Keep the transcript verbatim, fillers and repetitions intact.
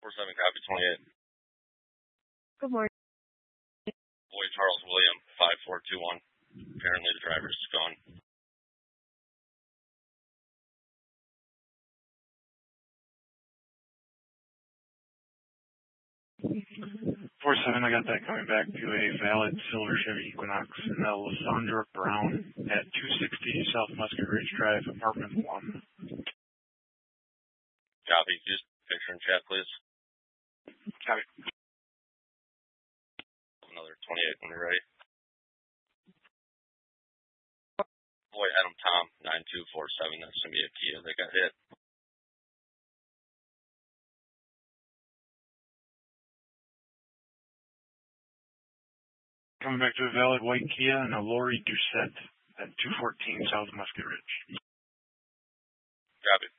four seven, copy twenty-eight. Good morning. Boy, Charles William, five four two one. Apparently the driver's gone. four seven, I got that coming back to a valid silver Chevy Equinox in Alessandra Brown at two sixty South Musket Ridge Drive, apartment one. Copy. Just picture in chat, please. Copy. Another twenty-eight when you're ready. Boy, Adam Tom, nine two four seven. That's going to be a Kia that got hit. Coming back to a valid white Kia and a Lori Doucette at two fourteen South Musket Ridge. Copy.